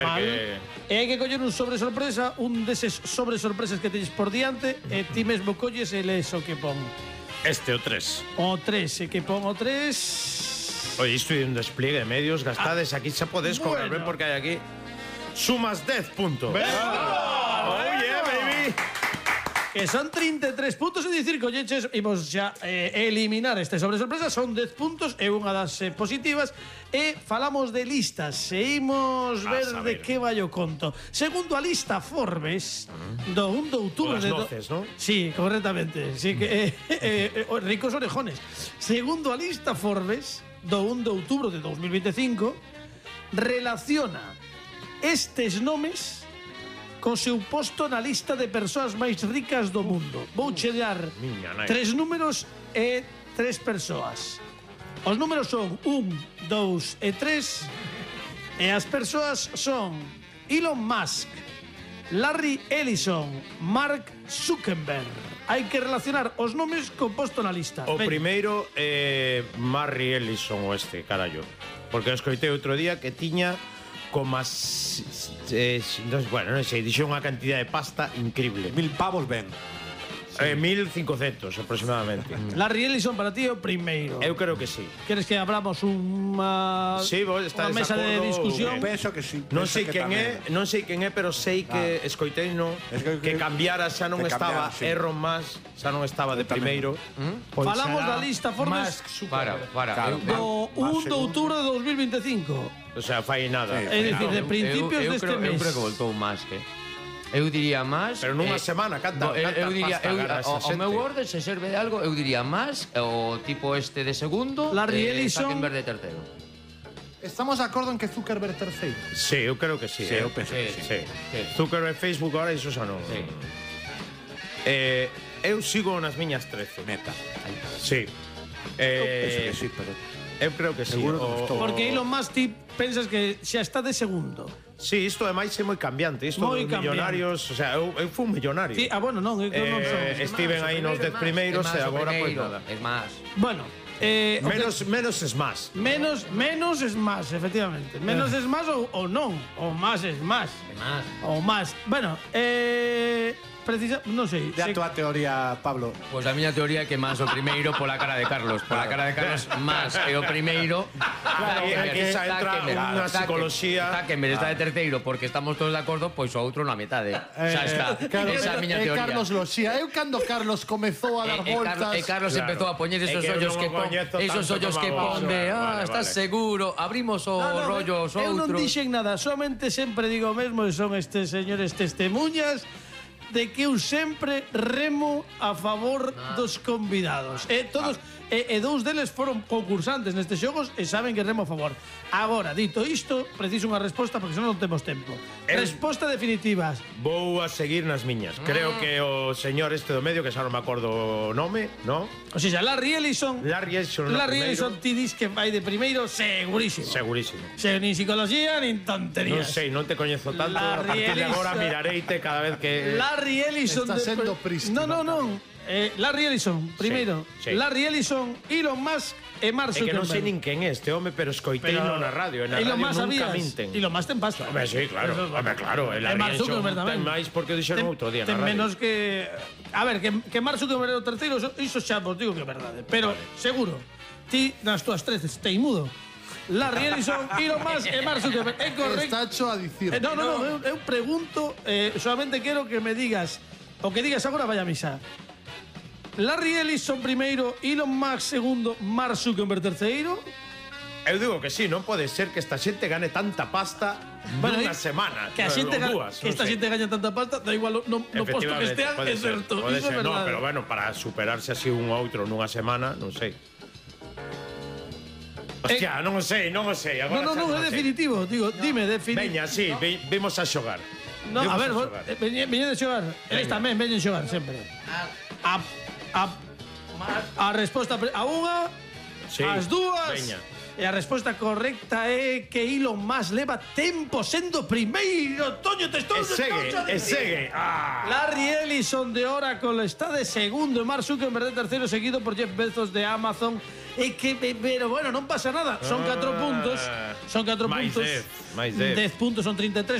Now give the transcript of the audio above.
Mal. E hai que coller un sobre sorpresa, un deses sobre sorpresas que teñes por diante, e ti mesmo colles e lees o que pon. Este, o 3. O 3, e que pon o 3... Oye, isto é un despliegue de medios gastades. Aquí xa podes cobrar, bueno. ben, porque hai aquí sumas 10 puntos. Oh, yeah, baby. Que son 33 puntos, é dicir, colleches, imos xa eliminar este sobre sorpresa, son 10 puntos, é unha das positivas, e falamos de listas, e imos ver de que vai o conto. Segundo a lista Forbes, do 1 de outubro... Las noces, ¿no? Sí, correctamente, sí, que ricos orejones. Segundo a lista Forbes, do 1 de outubro de 2025, relaciona estes nomes co seu posto na lista de persoas máis ricas do mundo. Vou che dar 3 números e 3 persoas. Os números son 1, 2 e 3, e as persoas son Elon Musk, Larry Ellison, Mark Zuckerberg. Hai que relacionar os nomes co posto na lista. O primeiro é Larry Ellison, o este, carallo. Porque escoitei outro día que tiña como bueno, non sei, dixo unha cantidad de pasta increíble. 1000 pavos ben. 1500 aproximadamente. Larry Ellison para ti é o primeiro. Eu creo que sí. Queres que abramos unha mesa de discusión? Penso que sí. Non sei quen é, pero sei que escoiteino que cambiara, xa non estaba Elon Musk, xa non estaba de primeiro. Falamos da lista Forbes Para. do 1 de outubro de 2025. O sea, fai nada. É dicir, de principios deste mes. Eu creo que voltou máis, Eu diría máis. Pero nunha semana, canta eu diría, pasta agarra esa o meu xente. orde, se serve de algo, eu diría máis, o tipo este de segundo, Larry Ellison. Zuckerberg de terceiro. Estamos de acordo en que Zuckerberg terceiro. Sí, eu creo que sí. Sí, eu penso que sí. Zuckerberg, Facebook, ahora iso xa non. Sí. Eu sigo nas miñas 13. Meta. Sí. Penso que sí, pero Eu creo que sí. Seguro que non estou. Porque Elon Musk ti pensas que xa está de segundo. Sí, isto ademais é moi cambiante. Isto Moi dos millonarios, o sea, eu fui un millonario. Sí, bueno, non, eu non son. Estiven aí nos 10 primeiros e agora pois nada. Es máis. Bueno, Menos es más. menos es más, efectivamente. Menos es más ou non, ou más es más. Máis. Ou más. Bueno, non sei. de a túa teoría, Pablo. Pois a miña teoría é que máis o primeiro pola cara de Carlos. Pola cara de Carlos máis e o primeiro. Aquí xa entra unha psicoloxía. Zuckerberg está de terceiro porque estamos todos de acordo, pois o outro na metade. Xa está. Esa é a miña teoría. Carlos Loxía. Eu cando Carlos comezou a dar voltas... E Carlos empezou a poñer esos ollos que pon. Esos ollos que pon de, estás seguro, abrimos o rollo os Eu non outros. dixen nada, somente sempre digo o mesmo e son estes señores testemunhas de que eu sempre remo a favor dos convidados. E todos dous deles foron concursantes nestes xogos e saben que remo a favor. Agora, dito isto, preciso unha resposta porque senón non temos tempo. Resposta definitiva. Vou a seguir nas miñas. Creo que o señor este do medio, que xa non me acordo o nome, ¿no? O sea, Larry Ellison. Larry Ellison. Larry Ellison ti dis que vai de primeiro segurísimo. Segurísimo. Nin psicología, nin tonterías. Non sei, non te coñezo tanto. A Larry partir de agora Ellison. mirareite cada vez que... Larry Ellison Está sendo prístino. Non. Larry Ellison, primeiro. Sí. Larry Ellison, Elon Musk e Mark É que non Zuckerberg. sei nin quen é este home, pero escoiteino na radio. Na radio Elon Musk nunca sabías. minten. Elon Musk ten pasta. Home, sí, claro. Home, claro. El E Mark Ellison Zuckerberg tamén. ten máis porque o dixeron outro día na Ten radio. menos que... A ver, que Mark Zuckerberg é o terceiro, iso xa vos digo que é verdade. Pero, seguro, ti nas túas 13 teimudo. Larry Ellison, Elon Musk e Mark Zuckerberg. É correcto. Está hecho a dicir. No, eu pregunto, solamente quero que me digas, o que digas agora vaya a misa. Larry Ellison primeiro, Elon Musk segundo, Mark Zuckerberg terceiro. Eu digo que sí, non pode ser que esta xente gane tanta pasta nunha semana. Que a xente dúas, que esta xente gaña tanta pasta, da igual no posto que estean, é certo. Pode Iso é ser, no, verdade. pero bueno, para superarse así un ou outro nunha semana, non sei. Hostia, non o sei. Agora No, xa é definitivo, digo, dime, definitivo. Veña, sí, vimos a xogar. No, a ver, veñen de xogar. Eles tamén veñen xogar sempre. A resposta a unha, Sí, as dúas. veña. E a resposta correcta é que Elon Musk leva tempo sendo primeiro. Toño, te estou E segue. Larry Ellison de Oracle está de segundo e Mark Zuckerberg de terceiro, seguido por Jeff Bezos de Amazon Pero bueno, non pasa nada. Son 4 puntos. Son 4 máis puntos. 10, máis 10. 10 puntos son 33.